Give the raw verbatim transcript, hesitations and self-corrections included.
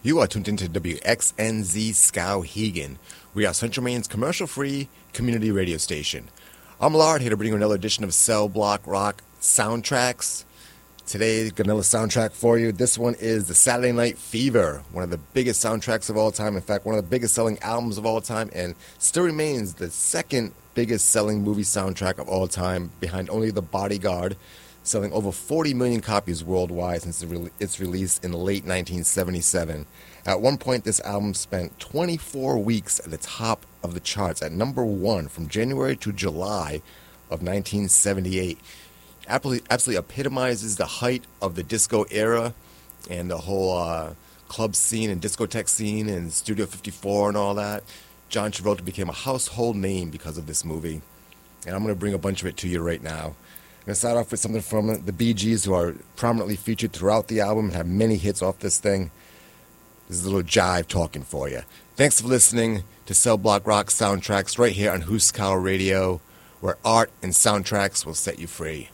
You are tuned into W X N Z Skowhegan. We are Central Maine's commercial-free community radio station. I'm Lard, here to bring you another edition of Cell Block Rock Soundtracks. Today, got another soundtrack for you. This one is the Saturday Night Fever, one of the biggest soundtracks of all time. In fact, one of the biggest selling albums of all time, and still remains the second biggest selling movie soundtrack of all time, behind only The Bodyguard, selling over forty million copies worldwide since its release in late nineteen seventy-seven. At one point, this album spent twenty-four weeks at the top of the charts at number one from January to July of nineteen seventy-eight. Absolutely, absolutely epitomizes the height of the disco era and the whole uh, club scene and discotheque scene and Studio fifty-four and all that. John Travolta became a household name because of this movie, and I'm going to bring a bunch of it to you right now. I'm going to start off with something from the Bee Gees, who are prominently featured throughout the album and have many hits off this thing. This is a little jive talking for you. Thanks for listening to Cell Block Rock Soundtracks right here on Huskau Radio, where art and soundtracks will set you free.